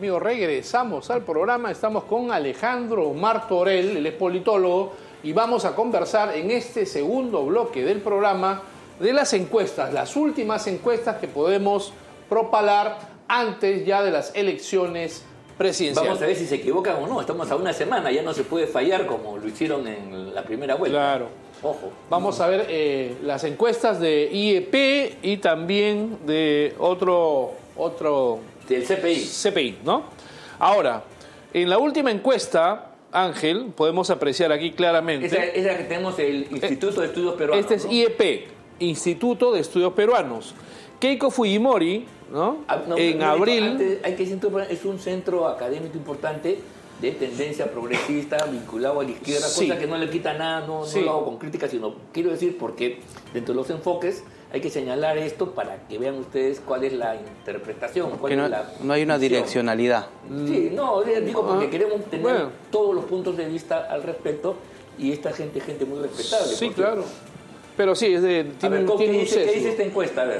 amigos, regresamos al programa. Estamos con Alejandro Martorell, él es politólogo, y vamos a conversar en este segundo bloque del programa de las encuestas, las últimas encuestas que podemos propalar antes ya de las elecciones presidenciales. Vamos a ver si se equivocan o no. Estamos a una semana, ya no se puede fallar como lo hicieron en la primera vuelta. Claro. Ojo. Vamos a ver las encuestas de IEP y también de otro Del CPI. CPI, ¿no? Ahora, en la última encuesta, Ángel, podemos apreciar aquí claramente. Esa es la que tenemos el Instituto de Estudios Peruanos. Este es, ¿no? IEP, Instituto de Estudios Peruanos. Keiko Fujimori, ¿no? En abril. Antes, hay que decir, es un centro académico importante de tendencia progresista, vinculado a la izquierda, sí. Cosa que no le quita nada, no lo hago con crítica, sino quiero decir porque dentro de los enfoques hay que señalar esto para que vean ustedes cuál es la interpretación, cuál es la no hay una visión. direccionalidad. Sí, no, digo porque queremos tener todos los puntos de vista al respecto, y esta gente es gente muy respetable. Sí, claro. Pero sí, ¿qué dice esta encuesta? A ver.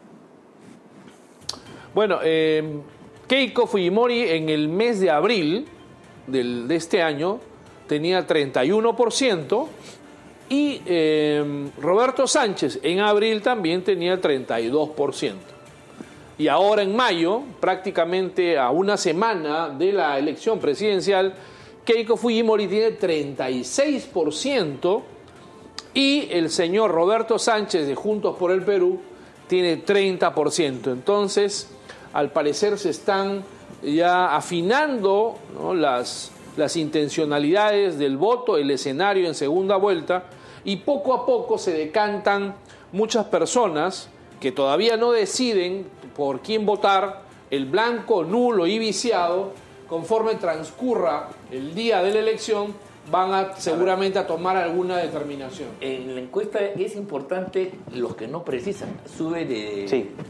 Bueno, Keiko Fujimori en el mes de abril de este año tenía 31%, y Roberto Sánchez en abril también tenía 32%. Y ahora en mayo, prácticamente a una semana de la elección presidencial, Keiko Fujimori tiene 36% y el señor Roberto Sánchez de Juntos por el Perú tiene 30%. Entonces, al parecer se están ya afinando, ¿no?, las intencionalidades del voto, el escenario en segunda vuelta, y poco a poco se decantan muchas personas que todavía no deciden por quién votar, el blanco, nulo y viciado. Conforme transcurra el día de la elección, van seguramente a tomar alguna determinación. En la encuesta es importante los que no precisan. Sube de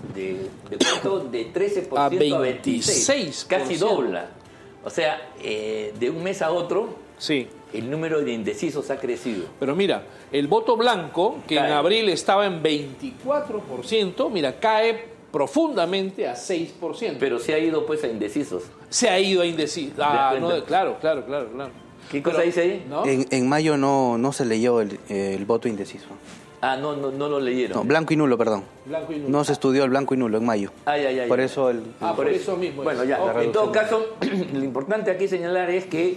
13% a a 26%. Casi dobla. O sea, de un mes a otro, sí, el número de indecisos ha crecido. Pero mira, el voto blanco, que en abril estaba en 24%, mira, cae profundamente a 6%. Pero se ha ido pues a indecisos. Se ha ido a indecisos. Claro. ¿Qué cosa dice ahí? ¿No? En mayo no se leyó el voto indeciso. Ah, no lo leyeron. No, blanco y nulo, perdón. Blanco y nulo. No se estudió el blanco y nulo en mayo. Por eso por eso mismo. Bueno, ya. En todo caso, lo importante aquí señalar es que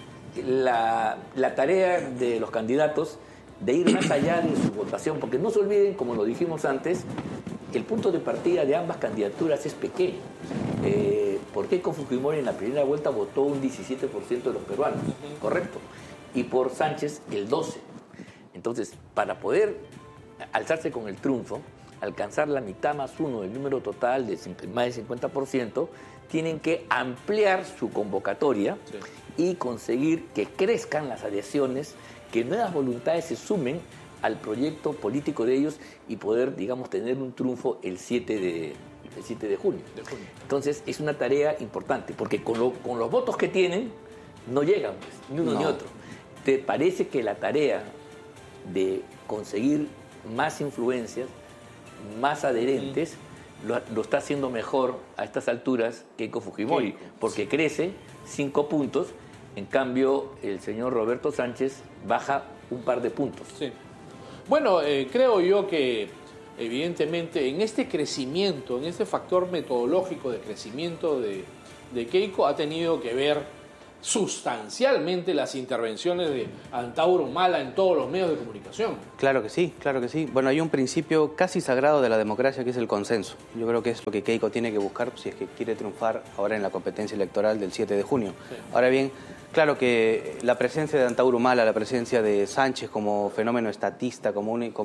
la tarea de los candidatos de ir más allá de su votación, porque no se olviden, como lo dijimos antes, el punto de partida de ambas candidaturas es pequeño. Por Keiko Fujimori en la primera vuelta votó un 17% de los peruanos, correcto, y por Sánchez el 12%. Entonces, para poder alzarse con el triunfo, alcanzar la mitad más uno del número total de más del 50%, tienen que ampliar su convocatoria y conseguir que crezcan las adhesiones, que nuevas voluntades se sumen al proyecto político de ellos y poder, digamos, tener un triunfo el 7 de junio. Entonces, es una tarea importante, porque con los votos que tienen, no llegan, pues, ni uno ni otro. ¿Te parece que la tarea de conseguir más influencias, más adherentes, lo está haciendo mejor a estas alturas Keiko Fujimori? Porque crece 5 puntos, en cambio, el señor Roberto Sánchez baja un par de puntos. Sí. Bueno, creo yo que evidentemente en este crecimiento, en este factor metodológico de crecimiento de Keiko, ha tenido que ver sustancialmente las intervenciones de Antauro Humala en todos los medios de comunicación. Claro que sí. Bueno, hay un principio casi sagrado de la democracia que es el consenso. Yo creo que es lo que Keiko tiene que buscar si es que quiere triunfar ahora en la competencia electoral del 7 de junio. Sí. Ahora bien, claro que la presencia de Antauro Humala, la presencia de Sánchez como fenómeno estatista, como un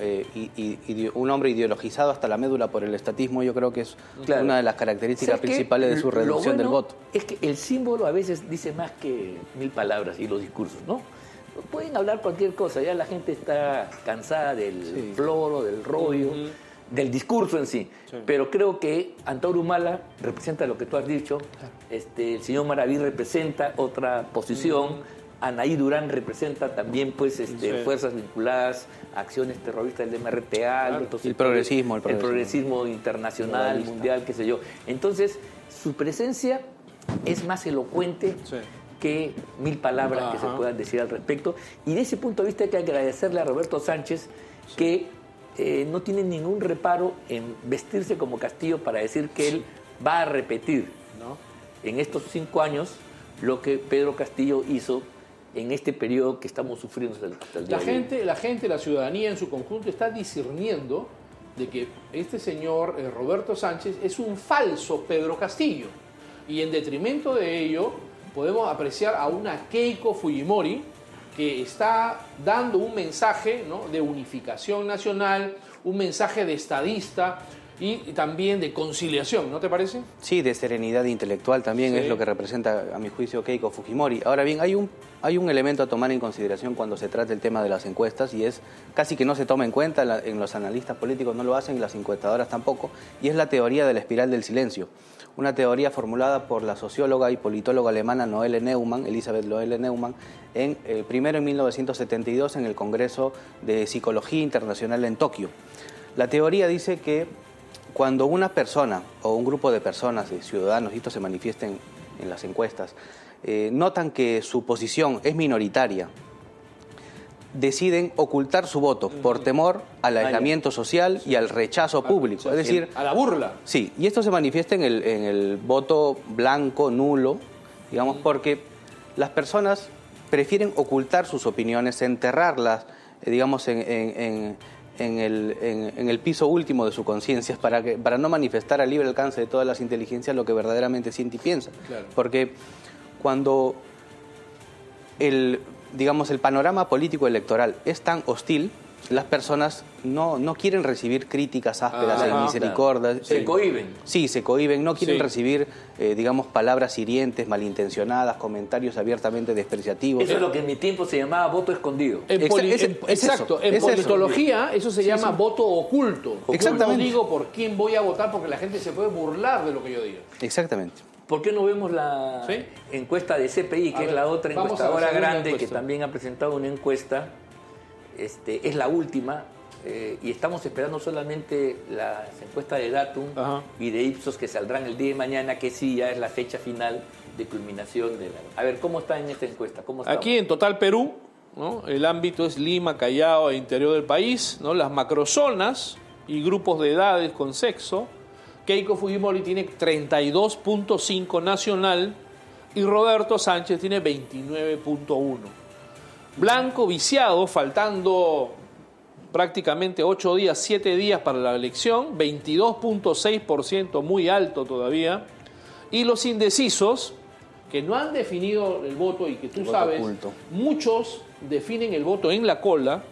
hombre ideologizado hasta la médula por el estatismo, yo creo que es una de las características principales de su reducción del voto. Es que el símbolo a veces dice más que 1000 palabras y los discursos, ¿no? Pueden hablar cualquier cosa, ya la gente está cansada del floro, del rollo, del discurso en sí. Pero creo que Antauro Humala representa lo que tú has dicho, el señor Maraví representa otra posición, Anaí Durán representa también pues fuerzas vinculadas a acciones terroristas del MRTA, el progresismo internacional, mundial, qué sé yo. Entonces, su presencia es más elocuente que 1000 palabras que se puedan decir al respecto. Y de ese punto de vista hay que agradecerle a Roberto Sánchez que no tiene ningún reparo en vestirse como Castillo para decir que él va a repetir, ¿no?, en estos 5 años lo que Pedro Castillo hizo en este periodo que estamos sufriendo hasta el día de hoy. La gente, la ciudadanía en su conjunto está discerniendo de que este señor Roberto Sánchez es un falso Pedro Castillo. Y en detrimento de ello podemos apreciar a una Keiko Fujimori que está dando un mensaje, ¿no?, de unificación nacional, un mensaje de estadista y también de conciliación, ¿no te parece? Sí, de serenidad intelectual también es lo que representa, a mi juicio, Keiko Fujimori. Ahora bien, hay un elemento a tomar en consideración cuando se trata el tema de las encuestas, y es casi que no se toma en cuenta, en los analistas políticos no lo hacen y las encuestadoras tampoco, y es la teoría de la espiral del silencio. Una teoría formulada por la socióloga y politóloga alemana Noelle Neumann, Elisabeth Noelle Neumann, primero en 1972 en el Congreso de Psicología Internacional en Tokio. La teoría dice que cuando una persona o un grupo de personas, de ciudadanos, y esto se manifiesta en las encuestas, notan que su posición es minoritaria, deciden ocultar su voto por temor al aislamiento social y al rechazo público. Es decir, a la burla. Sí, y esto se manifiesta en el voto blanco, nulo, digamos, porque las personas prefieren ocultar sus opiniones, enterrarlas, digamos, en el piso último de su conciencia, para no manifestar al libre alcance de todas las inteligencias lo que verdaderamente siente y piensa. Claro. Porque cuando el panorama político electoral es tan hostil, las personas no quieren recibir críticas ásperas y misericordias. Claro. Se cohíben. Sí, se cohíben, no quieren recibir, palabras hirientes, malintencionadas, comentarios abiertamente despreciativos. Eso es lo que en mi tiempo se llamaba voto escondido. Exacto, en politología eso se llama voto oculto. Exactamente. No digo por quién voy a votar porque la gente se puede burlar de lo que yo diga. Exactamente. ¿Por qué no vemos la encuesta de CPI, que es la otra encuestadora grande que también ha presentado una encuesta? Es la última, y estamos esperando solamente las encuestas de Datum y de Ipsos que saldrán el día de mañana, que sí ya es la fecha final de culminación de la... A ver, ¿cómo está en esta encuesta? ¿Cómo estamos? Aquí en Total Perú, ¿no?, el ámbito es Lima, Callao e interior del país, ¿no?, las macrozonas y grupos de edades con sexo. Keiko Fujimori tiene 32.5 nacional y Roberto Sánchez tiene 29.1. Blanco viciado, faltando prácticamente 7 días para la elección, 22.6%, muy alto todavía. Y los indecisos, que no han definido el voto y que tú sabes, muchos definen el voto en la cola,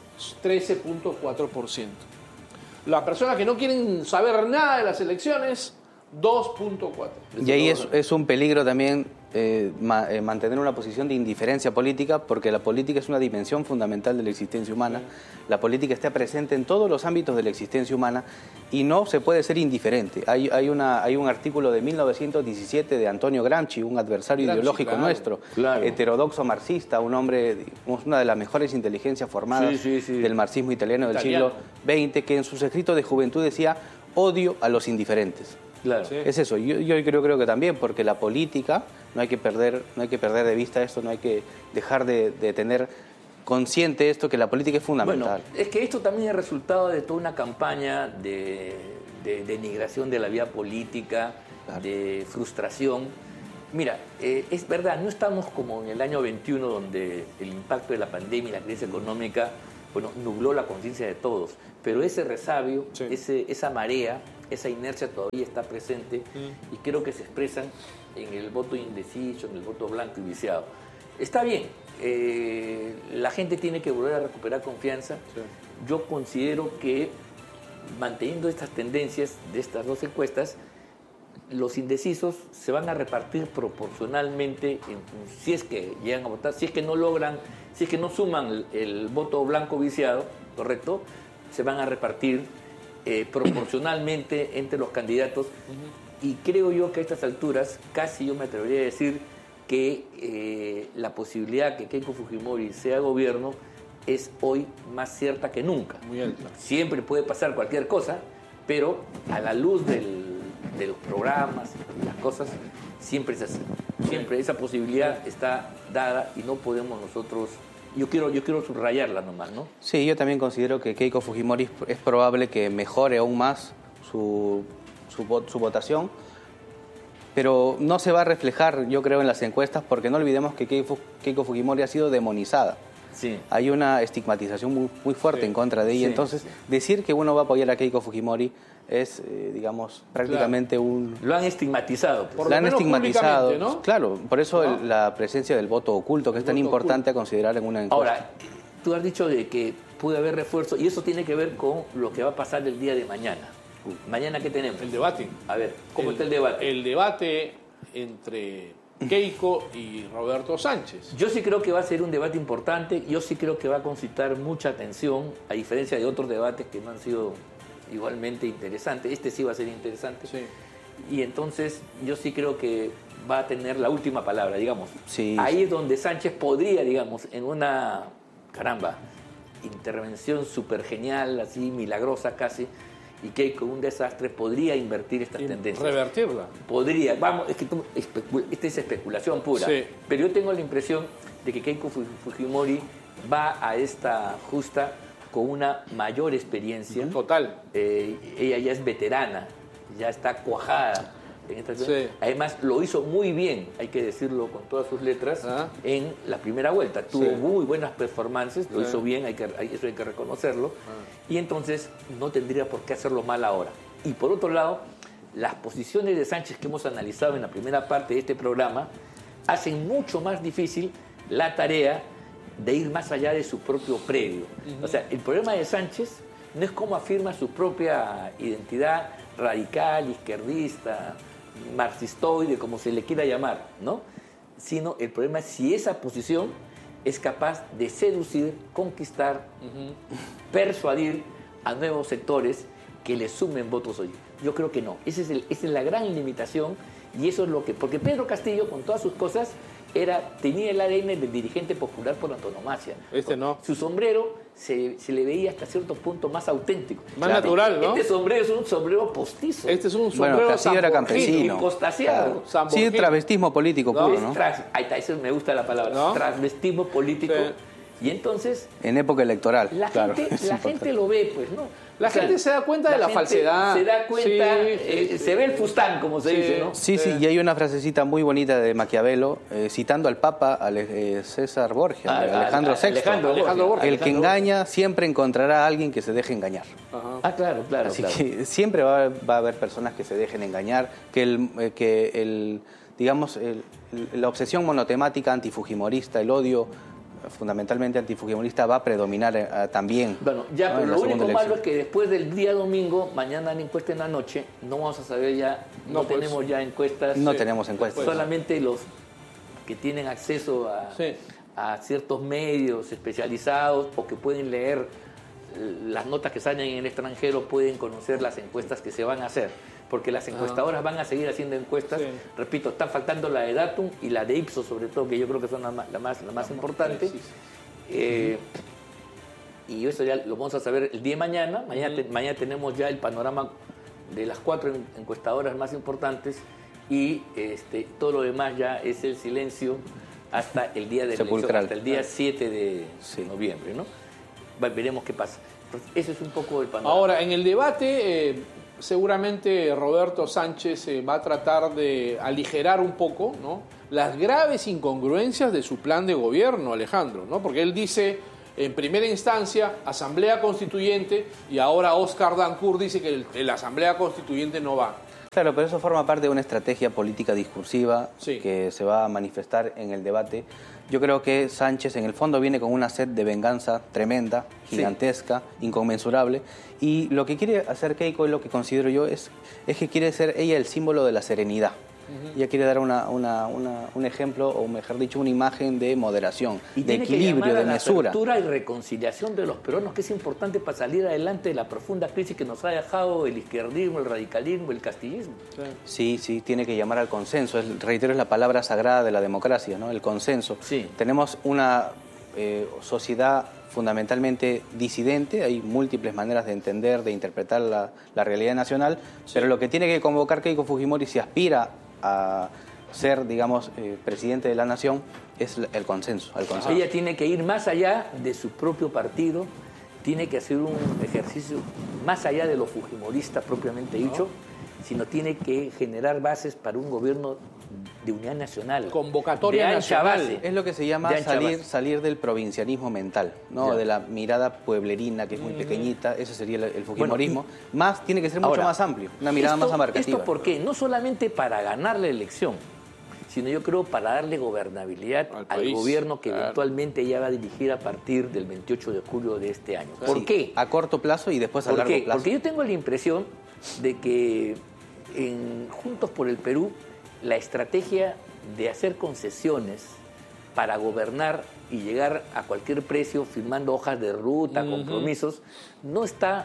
13.4%. Las personas que no quieren saber nada de las elecciones, 2.4. Y ahí es un peligro también mantener una posición de indiferencia política, porque la política es una dimensión fundamental de la existencia humana. La política está presente en todos los ámbitos de la existencia humana y no se puede ser indiferente. Hay un artículo de 1917 de Antonio Gramsci, un adversario ideológico nuestro, heterodoxo marxista, un hombre, una de las mejores inteligencias formadas del marxismo italiano del siglo XX, que en sus escritos de juventud decía: odio a los indiferentes. Claro. Es eso, yo creo que también, porque la política, no hay que perder de vista esto, no hay que dejar de tener consciente esto, que la política es fundamental. Bueno, es que esto también es resultado de toda una campaña de denigración de la vida política, de frustración. Mira, es verdad, no estamos como en el año 21, donde el impacto de la pandemia y la crisis económica, nubló la conciencia de todos, pero ese resabio, esa marea, esa inercia todavía está presente y creo que se expresan en el voto indeciso, en el voto blanco y viciado. Está bien, la gente tiene que volver a recuperar confianza. Yo considero que manteniendo estas tendencias de estas dos encuestas, los indecisos se van a repartir proporcionalmente, si es que llegan a votar, si es que no logran, si es que no suman el voto blanco viciado, ¿correcto? Se van a repartir proporcionalmente entre los candidatos. Y creo yo que a estas alturas, casi yo me atrevería a decir que la posibilidad que Keiko Fujimori sea gobierno es hoy más cierta que nunca. Muy alta. Siempre puede pasar cualquier cosa, pero a la luz del de los programas y las cosas, siempre es así. Siempre esa posibilidad está dada y no podemos nosotros... Yo quiero subrayarla nomás, ¿no? Sí, yo también considero que Keiko Fujimori es probable que mejore aún más su votación, pero no se va a reflejar, yo creo, en las encuestas, porque no olvidemos que Keiko Fujimori ha sido demonizada. Sí. Hay una estigmatización muy fuerte en contra de ella. Sí, Entonces, decir que uno va a apoyar a Keiko Fujimori es, digamos, prácticamente un... Lo han estigmatizado. Pues. Por La lo han menos estigmatizado. públicamente, ¿no? Claro, por eso ¿No? la presencia del voto oculto, que es tan voto importante a considerar en una encuesta. Ahora, tú has dicho de que puede haber refuerzo y eso tiene que ver con lo que va a pasar el día de mañana. ¿Mañana qué tenemos? El debate. A ver, ¿cómo está el debate? El debate entre Keiko y Roberto Sánchez. Yo sí creo que va a ser un debate importante, yo sí creo que va a concitar mucha atención, a diferencia de otros debates que no han sido igualmente interesantes. Este sí va a ser interesante. Sí. Y entonces yo sí creo que va a tener la última palabra, digamos. Sí. Ahí es donde Sánchez podría, digamos, en una, intervención súper genial, así milagrosa casi, y que con un desastre podría invertir estas tendencias. Revertirla. Podría, vamos, es que esta es especulación pura, Sí. pero yo tengo la impresión de que Keiko Fujimori va a esta justa con una mayor experiencia. Total. Ella ya es veterana, ya está cuajada en esta Sí. Además, lo hizo muy bien, hay que decirlo con todas sus letras, en la primera vuelta. Tuvo Sí. muy buenas performances, lo Sí. hizo bien, eso hay que reconocerlo. Y entonces no tendría por qué hacerlo mal ahora. Y por otro lado, las posiciones de Sánchez que hemos analizado en la primera parte de este programa hacen mucho más difícil la tarea de ir más allá de su propio predio. O sea, el problema de Sánchez no es cómo afirma su propia identidad radical, izquierdista, marxistoide, como se le quiera llamar, ¿no? Sino el problema es si esa posición es capaz de seducir, conquistar, persuadir a nuevos sectores que le sumen votos hoy. Yo creo que no. Esa es la gran limitación y eso es lo que... Porque Pedro Castillo, con todas sus cosas, tenía el ADN del dirigente popular por antonomasia. No. Su sombrero se le veía hasta cierto punto más auténtico. Más natural, ¿no? Este sombrero es un sombrero postizo. Este es un sombrero Bueno, Castillo era sanborghini. campesino. Impostaseado. Sí, travestismo político puro, ¿no? Ahí está, eso me gusta la palabra. ¿No? Transvestismo político. Sí. Y entonces En época electoral, la claro. gente lo ve, pues, ¿no? La gente se da cuenta de la falsedad. Se da cuenta, Sí. se ve el fustán, como se Sí. dice, ¿no? Sí, y hay una frasecita muy bonita de Maquiavelo, citando al Papa César Borgia, Alejandro VI. Alejandro Borgia. El que engaña siempre encontrará a alguien que se deje engañar. Ah, claro. Así que siempre va a haber personas que se dejen engañar, que la obsesión monotemática antifujimorista, el odio fundamentalmente antifujimorista va a predominar también. Bueno, ya, ¿no? pero en la lo único segunda malo elección. es que después del día domingo, mañana la encuesta en la noche, no vamos a saber ya, no pues, tenemos ya encuestas. No tenemos encuestas. Solamente los que tienen acceso a ciertos medios especializados o que pueden leer las notas que salen en el extranjero pueden conocer las encuestas que se van a hacer. Porque las encuestadoras van a seguir haciendo encuestas. Sí. Repito, está faltando la de Datum y la de Ipsos, sobre todo, que yo creo que son la más importante. Sí, sí. Y eso ya lo vamos a saber el día de mañana. Mañana tenemos ya el panorama de las 4 encuestadoras más importantes y todo lo demás ya es el silencio hasta el día de la elección, Sepulcral. hasta el día 7 de noviembre, ¿no? Veremos qué pasa. Entonces, ese es un poco el panorama. Ahora, en el debate, seguramente Roberto Sánchez va a tratar de aligerar un poco, ¿no?, las graves incongruencias de su plan de gobierno, Alejandro, ¿no? Porque él dice, en primera instancia, Asamblea Constituyente, y ahora Oscar Dancourt dice que la Asamblea Constituyente no va. Claro, pero eso forma parte de una estrategia política discursiva Sí. que se va a manifestar en el debate. Yo creo que Sánchez en el fondo viene con una sed de venganza tremenda, gigantesca, inconmensurable, y lo que quiere hacer Keiko, y lo que considero yo, es que quiere ser ella el símbolo de la serenidad. Ella quiere dar un ejemplo, o mejor dicho, una imagen de moderación, y de tiene que equilibrio, llamar a de la mesura. apertura y reconciliación de los peruanos, que es importante para salir adelante de la profunda crisis que nos ha dejado el izquierdismo, el radicalismo, el castillismo. Sí, tiene que llamar al consenso. Reitero, es la palabra sagrada de la democracia, ¿no? El consenso. Sí. Tenemos sociedad fundamentalmente disidente, hay múltiples maneras de entender, de interpretar la realidad nacional, pero lo que tiene que convocar Keiko Fujimori si aspira a ser, digamos, presidente de la nación es el consenso, al consenso. Ella tiene que ir más allá de su propio partido, tiene que hacer un ejercicio más allá de lo fujimorista propiamente dicho, sino tiene que generar bases para un gobierno de unidad nacional. Convocatoria de ancha nacional. base. Es lo que se llama salir del provincianismo mental, ¿no? De la mirada pueblerina, que es muy pequeñita, eso sería el fujimorismo. Más, tiene que ser mucho más amplio, una mirada más abarcativa. ¿Esto por qué? No solamente para ganar la elección, sino yo creo para darle gobernabilidad al gobierno que eventualmente ella va a dirigir a partir del 28 de julio de este año. ¿Por qué? A corto plazo y después a largo plazo. Porque yo tengo la impresión de que en Juntos por el Perú la estrategia de hacer concesiones para gobernar y llegar a cualquier precio firmando hojas de ruta, compromisos, no está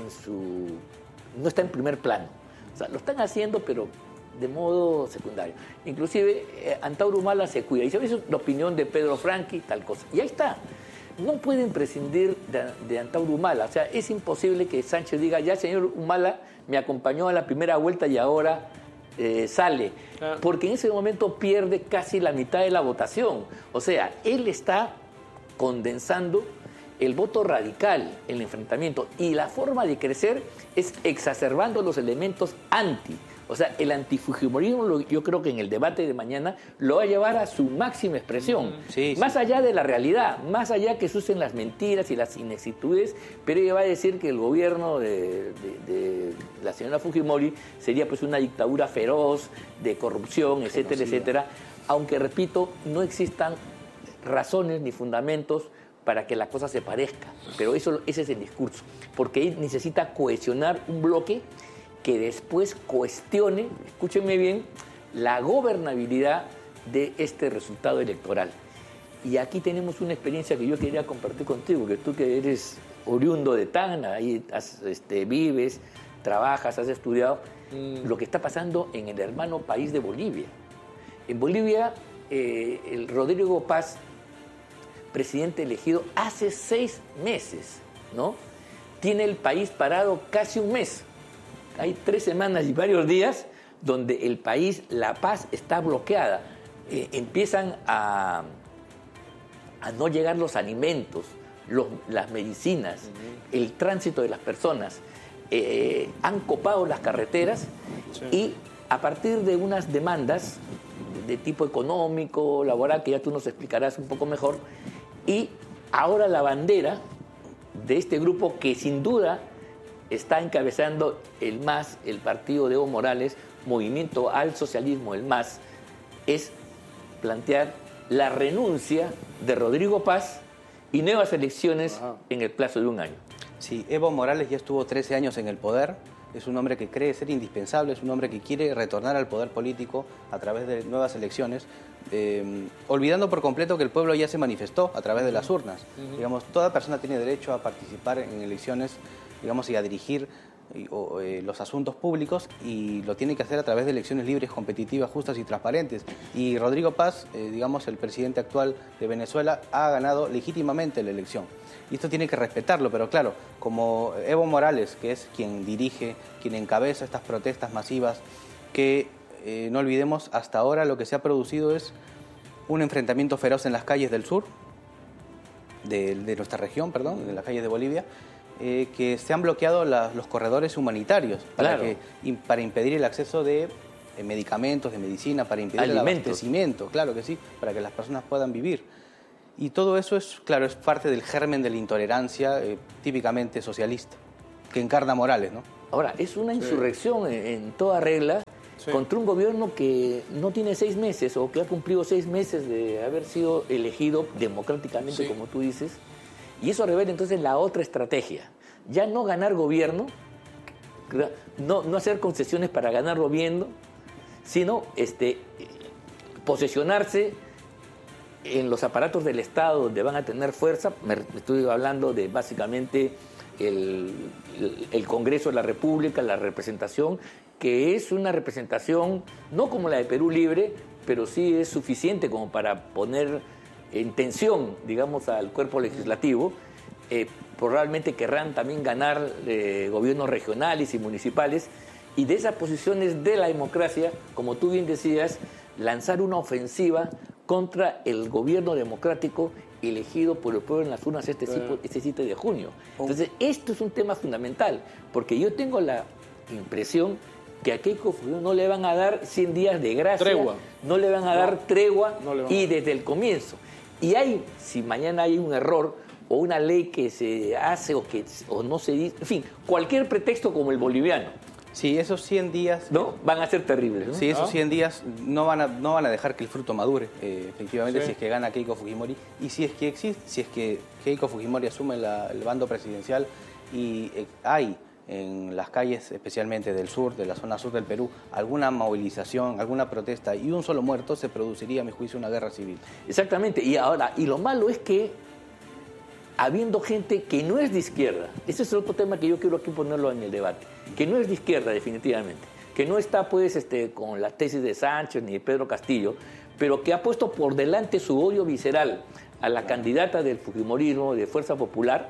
en primer plano. O sea, lo están haciendo, pero de modo secundario. Inclusive Antauro Humala se cuida. Y se ve la opinión de Pedro Franqui, tal cosa. Y ahí está. No pueden prescindir de Antauro Humala. O sea, es imposible que Sánchez diga, ya señor Humala me acompañó a la primera vuelta y ahora sale. Porque en ese momento pierde casi la mitad de la votación. O sea, él está condensando el voto radical, el enfrentamiento. Y la forma de crecer es exacerbando los elementos anti. O sea, el antifujimorismo, yo creo que en el debate de mañana lo va a llevar a su máxima expresión. Más allá de la realidad, más allá que se usen las mentiras y las inexactitudes, pero ella va a decir que el gobierno de la señora Fujimori sería pues una dictadura feroz, de corrupción, etcétera, etcétera. Aunque, repito, no existan razones ni fundamentos para que la cosa se parezca. Pero ese es el discurso. Porque él necesita cohesionar un bloque que después cuestione, escúchenme bien, la gobernabilidad de este resultado electoral. Y aquí tenemos una experiencia que yo quería compartir contigo, que tú que eres oriundo de Tacna, ahí vives, trabajas, has estudiado, lo que está pasando en el hermano país de Bolivia. En Bolivia, el Rodrigo Paz, presidente elegido hace 6 meses, ¿no? Tiene el país parado casi un mes. Hay 3 semanas y varios días donde el país, La Paz, está bloqueada. Empiezan a no llegar los alimentos, las medicinas, el tránsito de las personas. Han copado las carreteras y a partir de unas demandas de tipo económico, laboral, que ya tú nos explicarás un poco mejor, y ahora la bandera de este grupo que sin duda está encabezando el MAS, el partido de Evo Morales, Movimiento al Socialismo, el MAS, es plantear la renuncia de Rodrigo Paz y nuevas elecciones en el plazo de un año. Sí, Evo Morales ya estuvo 13 años en el poder, es un hombre que cree ser indispensable, es un hombre que quiere retornar al poder político a través de nuevas elecciones, olvidando por completo que el pueblo ya se manifestó a través de las urnas. Digamos, toda persona tiene derecho a participar en elecciones, digamos, y a dirigir los asuntos públicos, y lo tiene que hacer a través de elecciones libres, competitivas, justas y transparentes. Y Rodrigo Paz, digamos, el presidente actual de Venezuela, ha ganado legítimamente la elección. Y esto tiene que respetarlo, pero claro, como Evo Morales, que es quien dirige, quien encabeza estas protestas masivas, que no olvidemos, hasta ahora lo que se ha producido es un enfrentamiento feroz en las calles del sur, de nuestra región, perdón, en las calles de Bolivia, que se han bloqueado los corredores humanitarios para impedir el acceso de medicamentos, de medicina, para impedir el abastecimiento, claro que sí, para que las personas puedan vivir. Y todo eso es, claro, es parte del germen de la intolerancia típicamente socialista, que encarna Morales, ¿no? Ahora, es una insurrección en toda regla contra un gobierno que no tiene 6 meses o que ha cumplido 6 meses de haber sido elegido democráticamente, como tú dices. Y eso revela entonces la otra estrategia. Ya no ganar gobierno, no hacer concesiones para ganar gobierno, sino posesionarse en los aparatos del Estado donde van a tener fuerza. Me estoy hablando de básicamente el Congreso de la República, la representación, que es una representación no como la de Perú Libre, pero sí es suficiente como para poner en tensión, digamos, al cuerpo legislativo, probablemente querrán también ganar gobiernos regionales y municipales, y de esas posiciones de la democracia, como tú bien decías, lanzar una ofensiva contra el gobierno democrático elegido por el pueblo en las urnas este 7 de junio. Entonces, esto es un tema fundamental, porque yo tengo la impresión que a Keiko Fujimori no le van a dar 100 días de gracia, Tregua. no le van a dar tregua, No le van a y dar. desde el comienzo. Y si mañana hay un error o una ley que se hace o no se dice, en fin, cualquier pretexto como el boliviano, Sí, esos 100 días... ¿no? Van a ser terribles, ¿no? Sí, esos 100 días no van a dejar que el fruto madure, efectivamente, Sí. si es que gana Keiko Fujimori. Y si es que Keiko Fujimori asume el bando presidencial y hay en las calles, especialmente del sur, de la zona sur del Perú, alguna movilización, alguna protesta y un solo muerto, se produciría, a mi juicio, una guerra civil. Exactamente. Y lo malo es que, habiendo gente que no es de izquierda, ese es otro tema que yo quiero aquí ponerlo en el debate, que no es de izquierda definitivamente, que no está pues con las tesis de Sánchez ni de Pedro Castillo, pero que ha puesto por delante su odio visceral a la candidata del fujimorismo, de Fuerza Popular,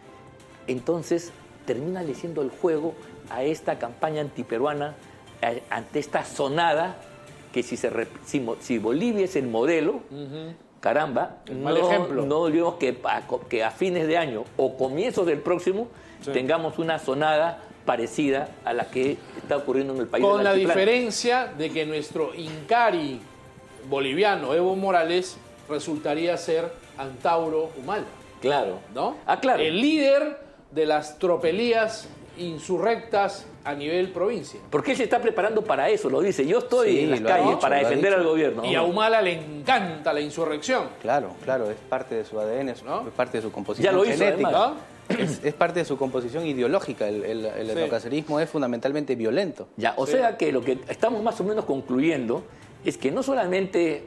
entonces termina leyendo el juego a esta campaña antiperuana, ante esta sonada que si Bolivia es el modelo, caramba, mal ejemplo. no olvidemos que a fines de año o comienzos del próximo tengamos una sonada parecida a la que está ocurriendo en el país. Con del la altiplano. diferencia de que nuestro Incari boliviano, Evo Morales, resultaría ser Antauro Humala, Claro. ¿no? Claro. El líder de las tropelías insurrectas a nivel provincia. Porque él se está preparando para eso, lo dice. Yo estoy Sí, en las lo ha calles dicho, para lo ha defender dicho. al gobierno. Y a Humala le encanta la insurrección. Claro, es parte de su ADN, ¿No? es parte de su composición Ya lo hizo, genética. además. Es parte de su composición ideológica. El etnocacerismo es fundamentalmente violento. Ya, o sea que lo que estamos más o menos concluyendo es que no solamente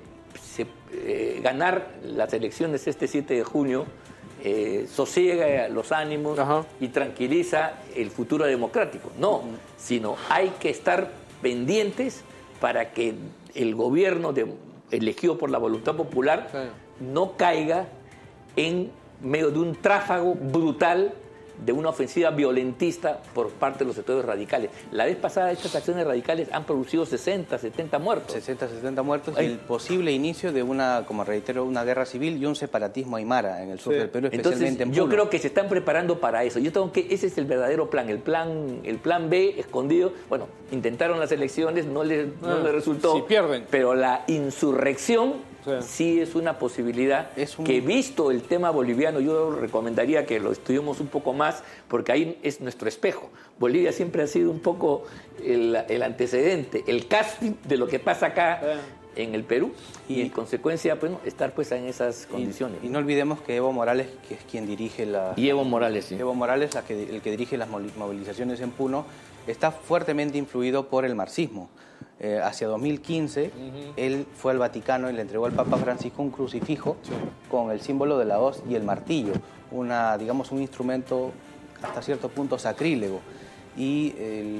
ganar las elecciones este 7 de junio sosiega los ánimos y tranquiliza el futuro democrático, no, sino hay que estar pendientes para que el gobierno elegido por la voluntad popular no caiga en medio de un tráfago brutal de una ofensiva violentista por parte de los sectores radicales. La vez pasada estas acciones radicales han producido 60, 70 muertos. 60, 70 muertos y el posible inicio de una, como reitero, una guerra civil y un separatismo aymara en el sur del Perú, especialmente Entonces, en yo Puno. creo que se están preparando para eso. Yo tengo que ese es el verdadero plan, el plan B escondido. Bueno, intentaron las elecciones, no le resultó. Si pierden. Pero la insurrección sí es una posibilidad que, visto el tema boliviano, yo recomendaría que lo estudiemos un poco más, porque ahí es nuestro espejo. Bolivia siempre ha sido un poco el antecedente, el casting de lo que pasa acá en el Perú, y en consecuencia, bueno, estar pues en esas condiciones. Y no olvidemos que Evo Morales, que es quien dirige Y Evo Morales, sí. Evo Morales, el que dirige las movilizaciones en Puno, está fuertemente influido por el marxismo. Hacia 2015, él fue al Vaticano y le entregó al Papa Francisco un crucifijo con el símbolo de la hoz y el martillo, digamos un instrumento hasta cierto punto sacrílego. Y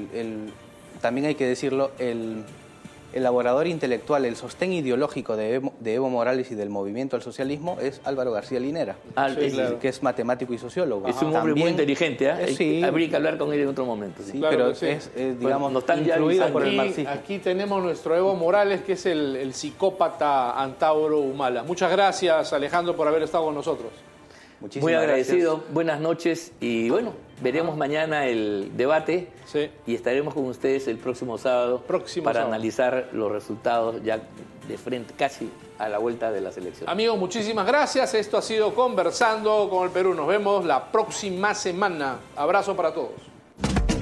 también hay que decirlo, el elaborador intelectual, el sostén ideológico de Evo Morales y del movimiento al socialismo es Álvaro García Linera, que es matemático y sociólogo. Es un hombre muy inteligente, sí. Habría que hablar con él en otro momento. Sí, Claro pero que sí. es digamos, no están ya influido avisando. por el marxismo. Aquí tenemos nuestro Evo Morales, que es el psicópata Antauro Humala. Muchas gracias, Alejandro, por haber estado con nosotros. Muchísimas Muy agradecido, gracias. buenas noches y bueno, veremos mañana el debate y estaremos con ustedes el próximo sábado para analizar los resultados ya de frente, casi a la vuelta de las elecciones. Amigos, muchísimas gracias. Esto ha sido Conversando con el Perú. Nos vemos la próxima semana. Abrazo para todos.